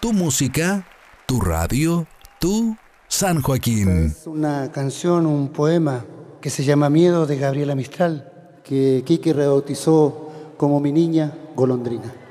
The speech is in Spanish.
Tu música, tu radio, tu San Joaquín. Es una canción, un poema que se llama Miedo, de Gabriela Mistral, que Quique rebautizó como Mi Niña Golondrina.